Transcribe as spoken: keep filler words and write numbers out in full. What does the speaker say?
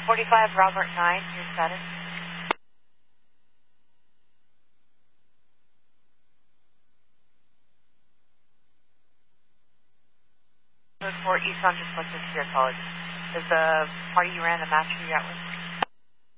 forty-five, Robert nine, your status. For East on just looked into your college. Is the party you ran the master you got with?